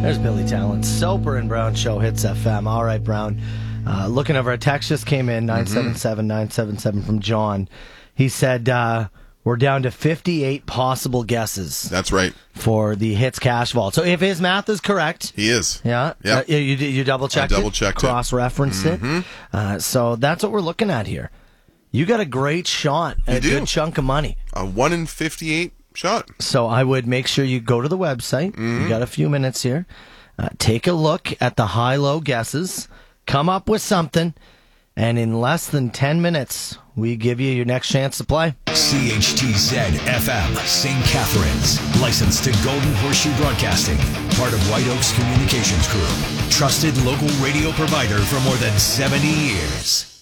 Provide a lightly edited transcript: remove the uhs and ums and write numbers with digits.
There's Billy Talent. Soper and Brown Show hits FM. All right, Brown. Looking over, a text just came in, 977 from John. He said, we're down to 58 possible guesses. That's right. For the Hits Cash Vault. So if his math is correct. He is. Yeah? Yep. You double-checked it? I double-checked it. Cross-referenced it? So that's what we're looking at here. You got a great shot at a good chunk of money. A 1 in 58 shot. So I would make sure you go to the website. You got a few minutes here. Take a look at the high-low guesses. Come up with something. And in less than 10 minutes, we give you your next chance to play. CHTZ-FM, St. Catharines. Licensed to Golden Horseshoe Broadcasting. Part of White Oaks Communications Group. Trusted local radio provider for more than 70 years.